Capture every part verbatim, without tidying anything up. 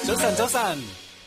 早晨，早晨。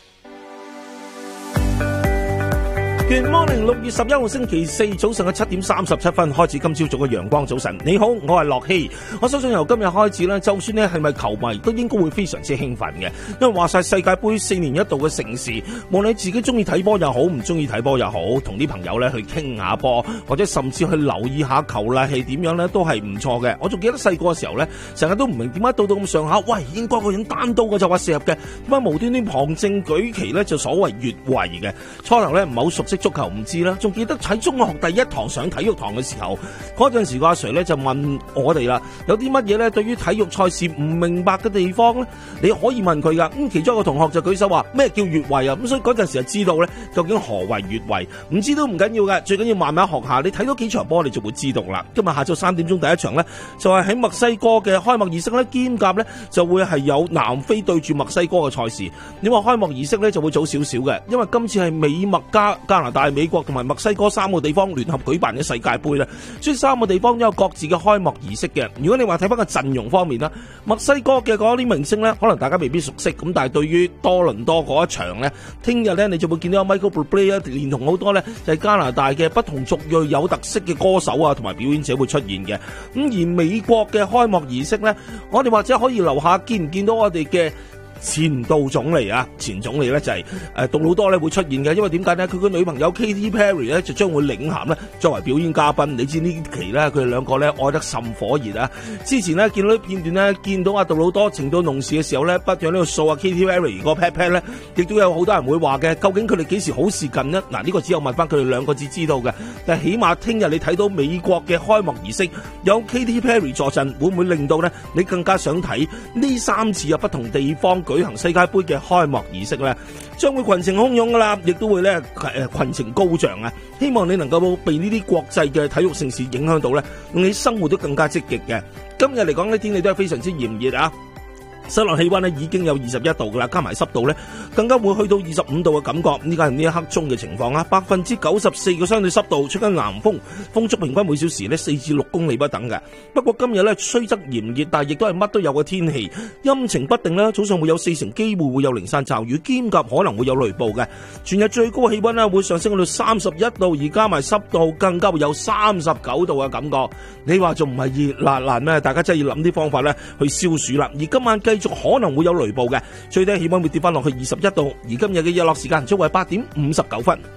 Good morning， 六月十一號星期四早上嘅七點三十七分開始，今朝早嘅陽光早晨。你好，我係樂希。我相信由今日開始咧，就算咧係咪球迷，都應該會非常之興奮嘅，因為話晒世界杯四年一度嘅盛事，無論你自己中意睇波又好，唔中意睇波又好，同啲朋友咧去傾下波，或者甚至去留意下球例係點樣咧，都係唔錯嘅。我仲記得細個嘅時候咧，成日都唔明點解到到咁上下，喂，英國個人單刀嘅就話射入嘅，點解無端端旁證舉旗咧就所謂越位嘅？初頭咧唔係好熟悉足球唔知啦，仲記得喺中學第一堂上體育堂嘅時候，嗰陣時個阿 Sir 咧就問我哋啦，有啲乜嘢咧對於體育賽事唔明白嘅地方咧，你可以問佢噶。咁其中一個同學就舉手話咩叫越位啊？咁所以嗰陣時就知道咧究竟何謂越位。唔知都唔緊要嘅，最緊要慢慢學下。你睇多幾場波，你就會知道啦。今日下晝三點鐘第一場咧，就係喺墨西哥嘅開幕儀式咧，兼夾咧就會係有南非對住墨西哥嘅賽事。你話開幕儀式咧就會早少少嘅，因為今次係美墨加加拿大、美國同埋墨西哥三個地方聯合舉辦嘅世界盃啦，所以三個地方都有各自嘅開幕儀式嘅。如果你話睇翻個陣容方面啦，墨西哥嘅嗰啲明星咧，可能大家未必熟悉，咁但係對於多倫多嗰一場咧，聽日咧你就會見到有 Michael Bublé 啊，連同好多咧就係加拿大嘅不同族裔有特色嘅歌手啊，同埋表演者會出現嘅。咁而美國嘅開幕儀式咧，我哋或者可以留下見唔見到我哋嘅前度總理啊，前總理咧就係誒杜魯多咧會出現嘅，因為點解咧？佢個女朋友 Katy Perry 咧就將會領銜咧作為表演嘉賓。你知呢期咧佢哋兩個咧愛得甚火熱啊！之前咧見到啲片段咧，見到阿杜魯多情到濃時嘅時候咧，不斷喺度掃阿 Katy Perry 個 pat pat 咧，亦都有好多人會話嘅。究竟佢哋幾時好事近呢？嗱，呢個只有問翻佢哋兩個至知道嘅。但係起碼聽日你睇到美國嘅開幕儀式有 Katy Perry 助陣，會唔會令到咧你更加想睇呢三次有不同地方舉行世界盃嘅開幕儀式咧，將會群情洶湧噶啦，亦都會咧誒群情高漲啊！希望你能夠被呢啲國際嘅體育盛事影響到咧，令你生活都更加積極嘅。今日嚟講呢，天氣都係非常之炎熱啊！室內氣溫咧已經有二十一度噶啦，加埋濕度咧更加會去到二十五度嘅感覺。呢個係呢一刻鐘嘅情況啊，百分之九十四嘅相對濕度，吹緊南風，風速平均每小時咧四至六公里不等嘅。不過今日咧雖則炎熱，但係亦都係乜都有嘅天氣，陰晴不定啦。早上會有四成機會會有零散驟雨，兼夾可能會有雷暴嘅。全日最高氣溫咧會上升到三十一度，而加埋濕度更加會有三十九度嘅感覺。你話仲唔係熱辣辣咩？大家真係要諗啲方法咧去消暑啦。而今晚繼續可能會有雷暴嘅，最低氣溫會跌翻落去二十一度，而今日嘅日落時間將為八點五十九分。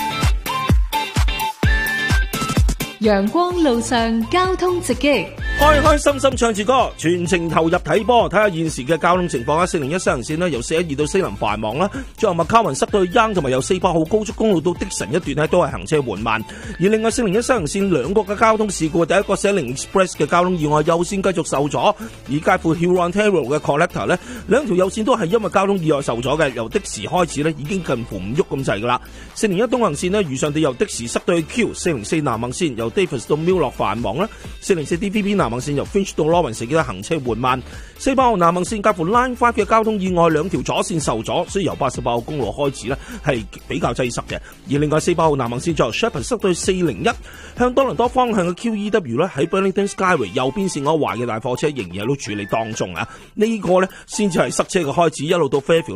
陽光路上交通直擊， 開開心心唱住歌，全程投入睇波，睇下現時嘅交通情況啊！四零一西行線呢，由四一二到西林繁忙啦，最後麥卡雲塞到去 Young 同埋由四百號高速公路到的神一段呢，都係行車緩慢。而另外四零一西行線兩個嘅交通事故，第一個四一零 Express 嘅交通意外右線繼續受阻，而介乎 Hurontario 嘅 Collector 呢，兩條右線都係因為交通意外受阻嘅，由的士開始呢，已經近乎唔喐咁滯噶啦。四零一東行線呢，如上地由的士塞到去 Q， 四零四南行線由 Davis 到 Mill 落繁忙啦，四零四 D V P 南行線由 Finch 到 Lawrence 記得行車緩慢，四百號南行線介乎 Line Five 嘅交通意外兩條左線受阻，所以由八十八號公路開始呢係比較擠塞嘅。而另外四百號南行線再由 Shepherd 塞到四零一向多倫多方向嘅 Q E W 呢喺 Burlington Skyway 右邊線嗰壞嘅大貨車仍然喺度處理當中啊，呢、這個呢先至係塞車嘅開始，一路到 Fairfield